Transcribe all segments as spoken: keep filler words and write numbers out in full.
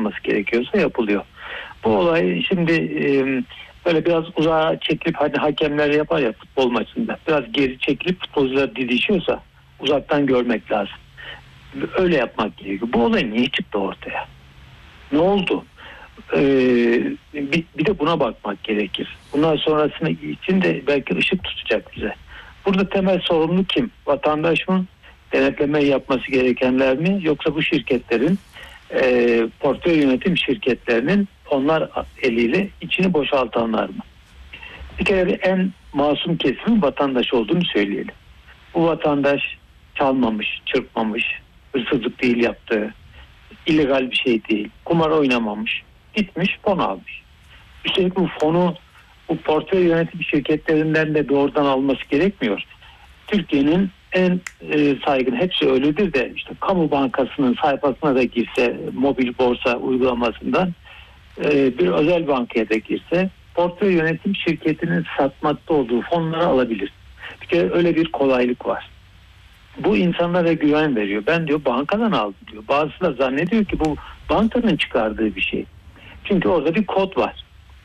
yapılması gerekiyorsa yapılıyor. Bu olay şimdi e, böyle biraz uzağa çekilip hani hakemler yapar ya futbol maçında. Biraz geri çekilip futbolcular didişiyorsa uzaktan görmek lazım. Öyle yapmak gerekiyor. Bu olay niye çıktı ortaya? Ne oldu? Ee, bir, bir de buna bakmak gerekir. Bundan sonrasını için de belki ışık tutacak bize. Burada temel sorumlu kim? Vatandaş mı? Denetleme yapması gerekenler mi? Yoksa bu şirketlerin e, portföy yönetim şirketlerinin onlar eliyle içini boşaltanlar mı? Bir kere en masum kesimin vatandaş olduğunu söyleyelim. Bu vatandaş çalmamış, çırpmamış, hırsızlık değil yaptığı, illegal bir şey değil, kumar oynamamış, gitmiş fon almış. Üstelik bu fonu bu portföy yönetim şirketlerinden de doğrudan alması gerekmiyor. Türkiye'nin en e, saygın, hepsi öyledir de işte kamu bankasının sayfasına da girse, mobil borsa uygulamasından e, bir özel bankaya da girse portföy yönetim şirketinin satmakta olduğu fonları alabilir. Bir kere öyle bir kolaylık var. Bu insanlara güven veriyor. Ben diyor bankadan aldım diyor. Bazısı da zannediyor ki bu bankanın çıkardığı bir şey. Çünkü orada bir kod var.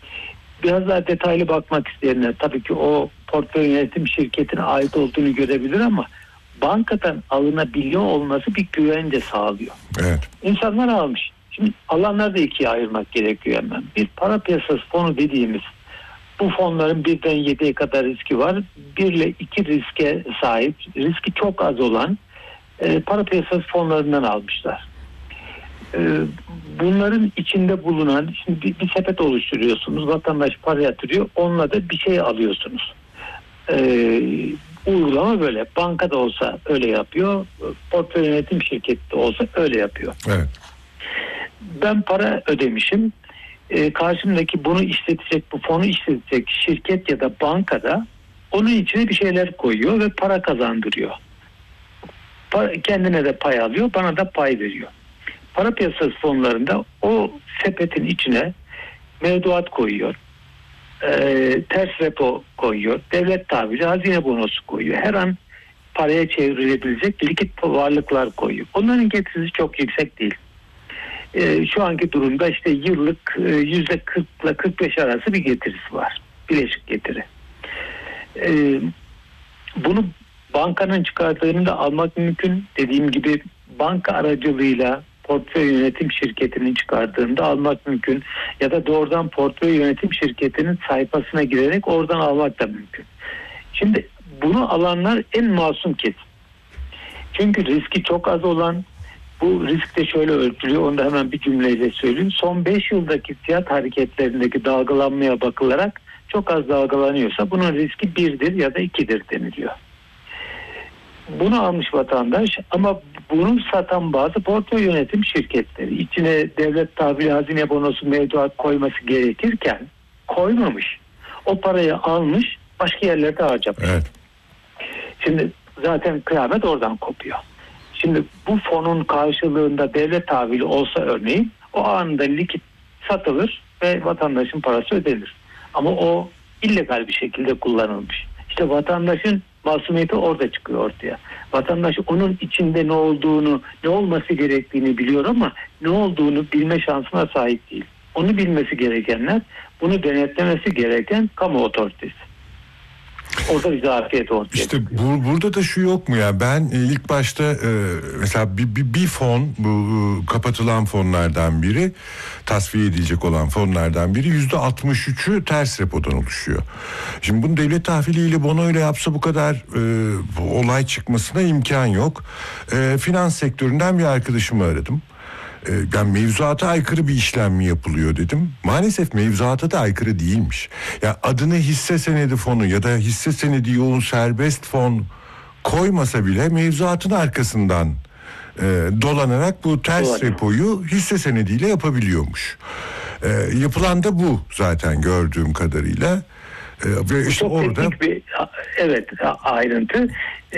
Biraz daha detaylı bakmak isteyenler tabii ki o portföy yönetim şirketine ait olduğunu görebilir ama bankadan alınabiliyor olması bir güvence sağlıyor. Evet. İnsanlar almış. Şimdi alanları da ikiye ayırmak gerekiyor hemen. Bir para piyasası fonu dediğimiz bu fonların birden yediye kadar riski var. Bir ile iki riske sahip, riski çok az olan e, para piyasası fonlarından almışlar. E, bunların içinde bulunan, şimdi bir, bir sepet oluşturuyorsunuz, vatandaş para yatırıyor, onunla da bir şey alıyorsunuz. E, uygulama böyle. Bankada olsa öyle yapıyor, portföy yönetim şirketi de olsa öyle yapıyor. Evet. Ben para ödemişim. E, karşımdaki bunu işletecek, bu fonu işletecek şirket ya da bankada onun içine bir şeyler koyuyor ve para kazandırıyor. Para, kendine de pay alıyor, bana da pay veriyor. Para piyasası fonlarında o sepetin içine mevduat koyuyor, e, ters repo koyuyor, devlet tahvili, hazine bonosu koyuyor. Her an paraya çevrilebilecek likit varlıklar koyuyor. Onların getirisi çok yüksek değil. Ee, şu anki durumda işte yıllık yüzde kırk ile kırk beş arası bir getirisi var. Bileşik getiri. Ee, bunu bankanın çıkardığını da almak mümkün. Dediğim gibi banka aracılığıyla portföy yönetim şirketinin çıkardığını da almak mümkün. Ya da doğrudan portföy yönetim şirketinin sayfasına girerek oradan almak da mümkün. Şimdi bunu alanlar en masum kesim. Çünkü riski çok az olan, bu risk de şöyle ölçülüyor, onu da hemen bir cümleyle söyleyeyim. Son beş yıldaki fiyat hareketlerindeki dalgalanmaya bakılarak çok az dalgalanıyorsa bunun riski birdir ya da ikidir deniliyor. Bunu almış vatandaş ama bunu satan bazı portföy yönetim şirketleri içine devlet tahvili, hazine bonosu, mevduat koyması gerekirken koymamış. O parayı almış, başka yerlerde harcamış. Evet. Şimdi zaten kıyamet oradan kopuyor. Şimdi bu fonun karşılığında devlet tahvili olsa örneğin o anda likit satılır ve vatandaşın parası ödenir. Ama o illegal bir şekilde kullanılmış. İşte vatandaşın masumiyeti orada çıkıyor ortaya. Vatandaş onun içinde ne olduğunu, ne olması gerektiğini biliyor ama ne olduğunu bilme şansına sahip değil. Onu bilmesi gerekenler, bunu denetlemesi gereken kamu otoritesi. Orada bir zafiyet ortaya İşte bu, burada da şu yok mu ya, ben e, ilk başta e, mesela bir, bir, bir fon, bu e, kapatılan fonlardan biri, tasfiye edilecek olan fonlardan biri yüzde altmış üçü ters repodan oluşuyor. Şimdi bunu devlet tahviliyle, bonoyla yapsa bu kadar e, bu olay çıkmasına imkan yok. E, finans sektöründen bir arkadaşımı aradım. Yani mevzuata aykırı bir işlem mi yapılıyor dedim. Maalesef mevzuata da aykırı değilmiş. Ya adını hisse senedi fonu ya da hisse senedi yoğun serbest fon koymasa bile mevzuatın arkasından e, dolanarak bu ters Doğru. repoyu hisse senediyle yapabiliyormuş. E, yapılan da bu zaten gördüğüm kadarıyla. Ee, ve işte çok orada teknik bir evet ayrıntı.